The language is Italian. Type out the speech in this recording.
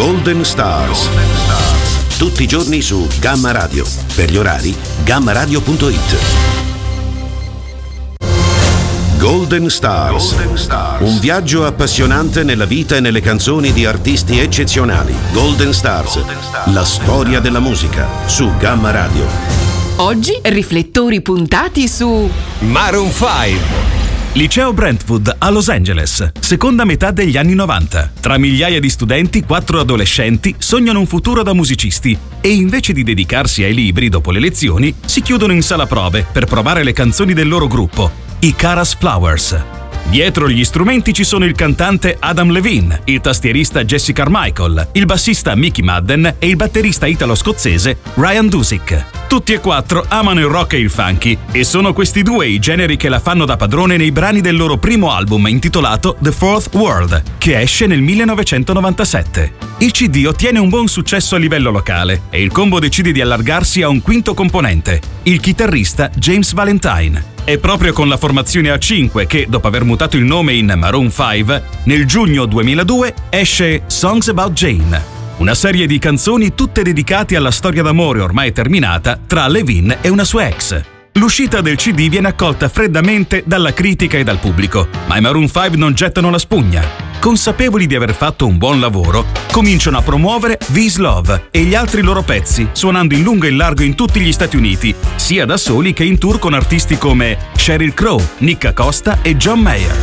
Golden Stars. Tutti i giorni su Gamma Radio. Per gli orari, gammaradio.it. Golden Stars. Un viaggio appassionante nella vita e nelle canzoni di artisti eccezionali. Golden Stars. La storia della musica su Gamma Radio. Oggi riflettori puntati su Maroon 5. Liceo Brentwood a Los Angeles, seconda metà degli anni 90. Tra migliaia di studenti, 4 adolescenti sognano un futuro da musicisti e invece di dedicarsi ai libri dopo le lezioni, si chiudono in sala prove per provare le canzoni del loro gruppo, i Kara's Flowers. Dietro gli strumenti ci sono il cantante Adam Levine, il tastierista Jesse Carmichael, il bassista Mickey Madden e il batterista italo-scozzese Ryan Dusick. Tutti e 4 amano il rock e il funky e sono questi due i generi che la fanno da padrone nei brani del loro primo album intitolato The Fourth World, che esce nel 1997. Il CD ottiene un buon successo a livello locale e il combo decide di allargarsi a un quinto componente, il chitarrista James Valentine. È proprio con la formazione a 5 che, dopo aver mutato il nome in Maroon 5, nel giugno 2002 esce Songs About Jane, una serie di canzoni tutte dedicate alla storia d'amore ormai terminata tra Levine e una sua ex. L'uscita del CD viene accolta freddamente dalla critica e dal pubblico, ma i Maroon 5 non gettano la spugna. Consapevoli di aver fatto un buon lavoro, cominciano a promuovere This Love e gli altri loro pezzi, suonando in lungo e in largo in tutti gli Stati Uniti, sia da soli che in tour con artisti come Sheryl Crow, Nick Acosta e John Mayer.